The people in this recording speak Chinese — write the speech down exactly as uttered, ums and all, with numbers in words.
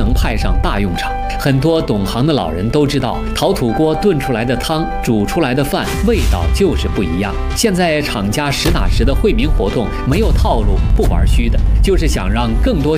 能派上大用场。很多懂行的老人都知道，陶土锅炖出来的汤、煮出来的饭味道就是不一样。现在厂家实打实的惠民活动，没有套路，不玩虚的，就是想让更多